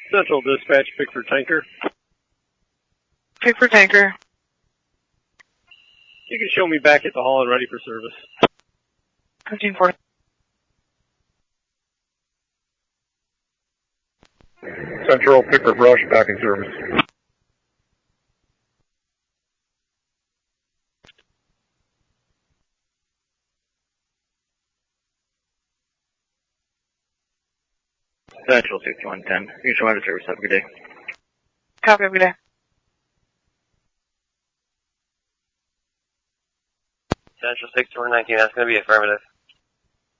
Central Dispatch, Pickford Tanker. Pickford Tanker. You can show me back at the hall and ready for service. 1540. Central, Pickford Brush, back in service. Central 6110. You can show out of service. Have a good day. Copy, every day. Central 6119, that's going to be affirmative.